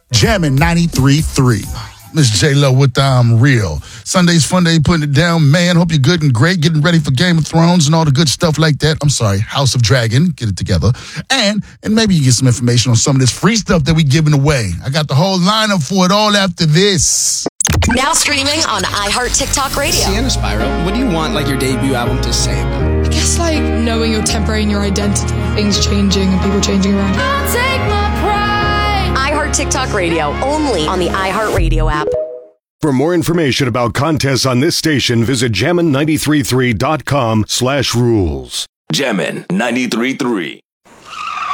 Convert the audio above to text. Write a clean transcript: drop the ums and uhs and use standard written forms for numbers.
Jammin' 93.3. Miss J-Lo with the I'm Real. Sunday's fun day, putting it down. Man, hope you're good and great, getting ready for Game of Thrones and all the good stuff like that. I'm sorry, House of Dragon, get it together. And maybe you get some information on some of this free stuff that we giving away. I got the whole lineup for it all after this. Now streaming on iHeart TikTok Radio. Sienna Spyro, what do you want your debut album to say about? I guess knowing your temporary and your identity, things changing and people changing around. I'll take my pride. iHeart TikTok Radio, only on the iHeart Radio app. For more information about contests on this station, visit jammin933.com/rules. Jammin' 93.3.